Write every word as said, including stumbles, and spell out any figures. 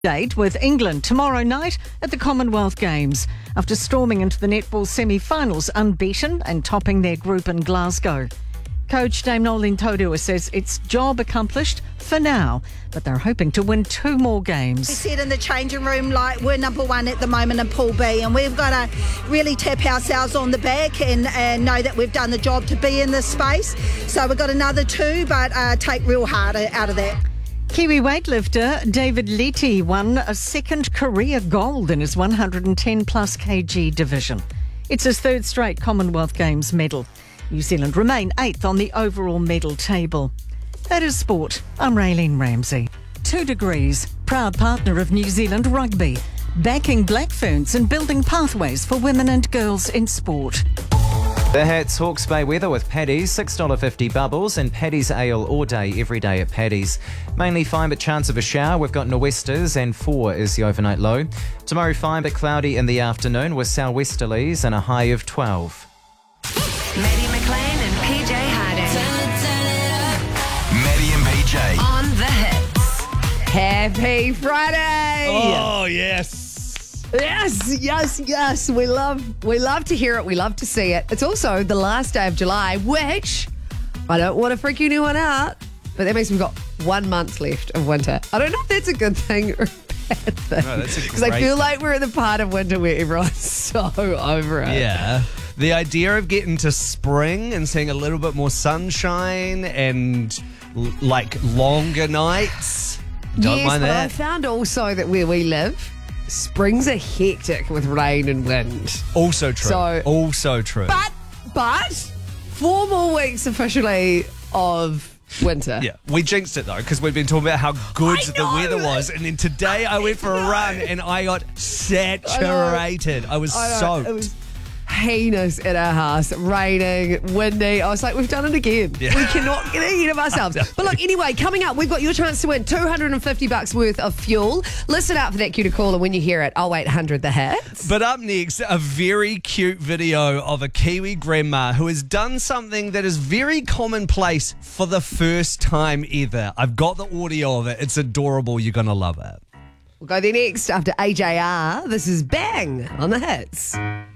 Date with England tomorrow night at the Commonwealth Games after storming into the netball semi-finals unbeaten and topping their group in Glasgow. Coach Dame Noeline Taurua says it's job accomplished for now, but they're hoping to win two more games. We said in the changing room, like, we're number one at the moment in Pool B, and we've got to really tap ourselves on the back and, and know that we've done the job to be in this space. So we've got another two, but uh, take real hard out of that. Kiwi weightlifter David Letty won a second career gold in his one hundred ten plus kg division. It's his third straight Commonwealth Games medal. New Zealand remain eighth on the overall medal table. That is sport. I'm Raylene Ramsey. Two Degrees, proud partner of New Zealand Rugby, backing Black Ferns and building pathways for women and girls in sport. The Hats Hawke's Bay weather with Paddy's, six dollars fifty bubbles and Paddy's ale all day, every day at Paddy's. Mainly fine but chance of a shower. We've got nor'westers and four is the overnight low. Tomorrow fine but cloudy in the afternoon with sou'westerlies and a high of twelve. Maddie McLean and P J Harding. Maddie and P J. On the hits. Happy Friday! Oh, yes. Yes, yes, yes. We love we love to hear it. We love to see it. It's also the last day of July, which I don't want to freak anyone out, but that means we've got one month left of winter. I don't know if that's a good thing or a bad thing. No, that's a Because I great feel thing. like we're at the part of winter where everyone's so over it. Yeah. The idea of getting to spring and seeing a little bit more sunshine and l- like longer nights. Don't yes, mind but I that. found also that where we live, springs are hectic with rain and wind. Also true. So- also true. But, but, four more weeks officially of winter. Yeah, we jinxed it though because we've been talking about how good I the know. weather was, and then today I went for a run and I got saturated. I, was I know, soaked. It was heinous in our house, raining, windy. I was like, we've done it again. Yeah. We cannot get ahead of ourselves. But look, anyway, coming up, we've got your chance to win two hundred fifty bucks worth of fuel. Listen out for that cue to call, and when you hear it, oh eight hundred the hits. But up next, a very cute video of a Kiwi grandma who has done something that is very commonplace for the first time ever. I've got the audio of it. It's adorable. You're going to love it. We'll go there next after A J R. This is Bang on the hits.